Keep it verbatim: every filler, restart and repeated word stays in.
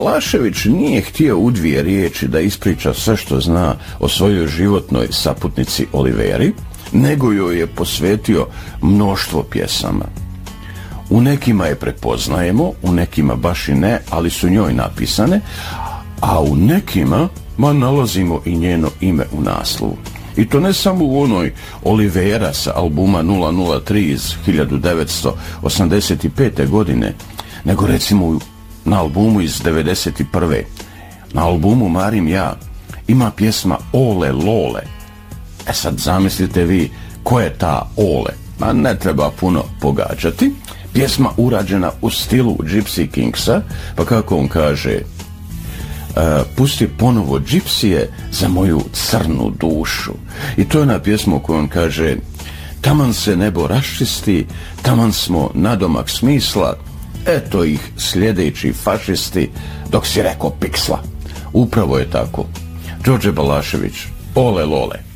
Balašević nije htio u dvije riječi da ispriča sve što zna o svojoj životnoj saputnici Oliveri, nego joj je posvetio mnoštvo pjesama. U nekima je prepoznajemo, u nekima baš i ne, ali su njoj napisane, a u nekima ma nalazimo i njeno ime u naslovu. I to ne samo u onoj Olivera sa albuma nula nula tri iz hiljadu devetsto osamdeset pete. godine, nego recimo na albumu iz devedeset prve. Na albumu Marim ja ima pjesma Ole Lole. E sad zamislite vi ko je ta Ole. Ma ne treba puno pogađati. Pjesma urađena u stilu Gypsy Kingsa, pa kako on kaže, Uh, pusti ponovo džipsije za moju crnu dušu. I to je na pjesmu koju on kaže: taman se nebo raščisti, taman smo nadomak smisla, eto ih sljedeći fašisti, dok si rekao piksla. Upravo je tako. Đorđe Balašević, Ole Lole.